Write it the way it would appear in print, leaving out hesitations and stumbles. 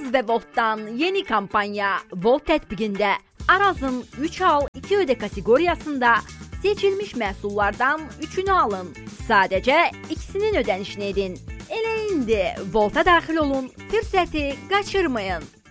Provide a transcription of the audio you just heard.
Araz ve Volt'tan yeni kampanya Volt tətbiqində Araz'ın 3 al 2 öde kategorisində seçilmiş məhsullardan 3'ünü alın. Sadəcə ikisinin ödənişini edin. Elə indi Volt'a daxil olun, fürsəti qaçırmayın.